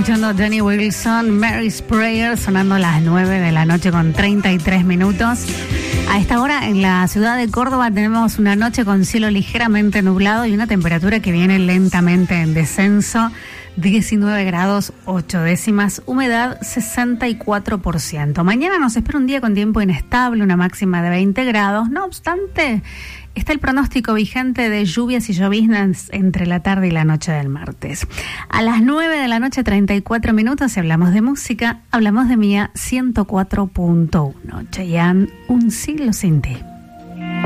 escuchando Danny Wilson, Mary's Prayer, sonando a las 9 de la noche con 33 minutos. A esta hora en la ciudad de Córdoba tenemos una noche con cielo ligeramente nublado y una temperatura que viene lentamente en descenso. 19 grados 8 décimas, humedad 64%. Mañana nos espera un día con tiempo inestable, una máxima de 20 grados. No obstante, está el pronóstico vigente de lluvias y lloviznas entre la tarde y la noche del martes. A las 9 de la noche, 34 minutos, si hablamos de música, hablamos de Mía 104.1. Chayanne, Un siglo sin ti.